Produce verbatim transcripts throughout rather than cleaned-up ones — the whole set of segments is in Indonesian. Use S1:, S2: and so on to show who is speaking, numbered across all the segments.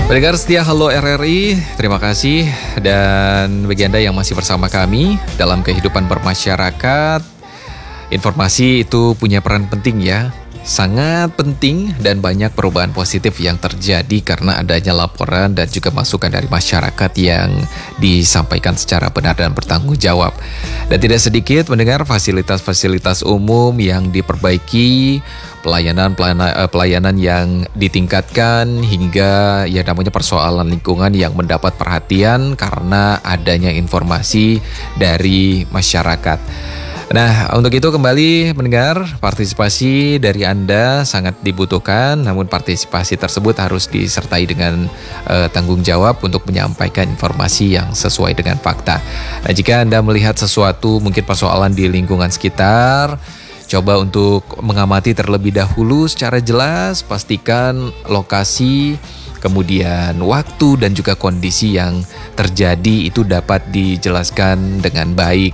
S1: Pendengar setia Halo R R I, terima kasih. Dan bagi Anda yang masih bersama kami dalam kehidupan bermasyarakat, informasi itu punya peran penting ya. Sangat penting dan banyak perubahan positif yang terjadi karena adanya laporan dan juga masukan dari masyarakat yang disampaikan secara benar dan bertanggung jawab. Dan tidak sedikit mendengar fasilitas-fasilitas umum yang diperbaiki, pelayanan pelayanan, pelayanan yang ditingkatkan hingga ya namanya persoalan lingkungan yang mendapat perhatian karena adanya informasi dari masyarakat. Nah, untuk itu kembali mendengar, partisipasi dari Anda sangat dibutuhkan, namun partisipasi tersebut harus disertai dengan uh, tanggung jawab untuk menyampaikan informasi yang sesuai dengan fakta. Nah, jika Anda melihat sesuatu mungkin persoalan di lingkungan sekitar, coba untuk mengamati terlebih dahulu secara jelas, pastikan lokasi, kemudian waktu dan juga kondisi yang terjadi itu dapat dijelaskan dengan baik.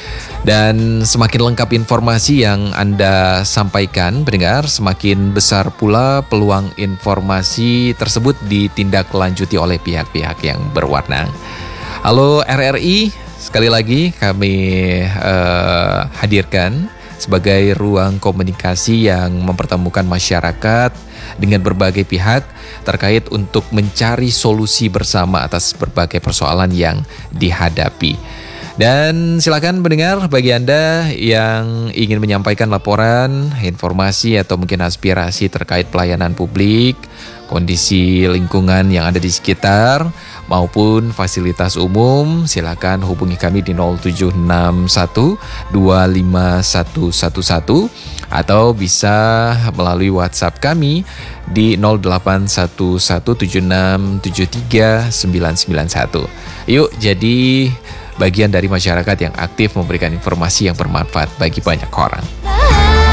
S1: Dan semakin lengkap informasi yang Anda sampaikan, pendengar, semakin besar pula peluang informasi tersebut ditindaklanjuti oleh pihak-pihak yang berwenang. Halo R R I, sekali lagi kami uh, hadirkan sebagai ruang komunikasi yang mempertemukan masyarakat dengan berbagai pihak terkait untuk mencari solusi bersama atas berbagai persoalan yang dihadapi. Dan silakan pendengar, bagi Anda yang ingin menyampaikan laporan, informasi atau mungkin aspirasi terkait pelayanan publik, kondisi lingkungan yang ada di sekitar maupun fasilitas umum, silakan hubungi kami di nol tujuh enam satu dua lima satu satu satu atau bisa melalui WhatsApp kami di nol delapan satu satu tujuh enam tujuh tiga sembilan sembilan satu. Yuk jadi bagian dari masyarakat yang aktif memberikan informasi yang bermanfaat bagi banyak orang.